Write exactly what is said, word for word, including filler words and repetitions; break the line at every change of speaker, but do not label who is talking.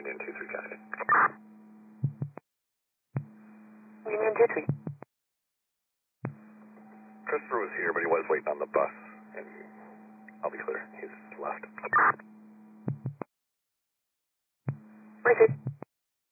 Union two three County.
Union two three.
Christopher was here, but he was waiting on the bus, and I'll be clear, he's left.
Receive.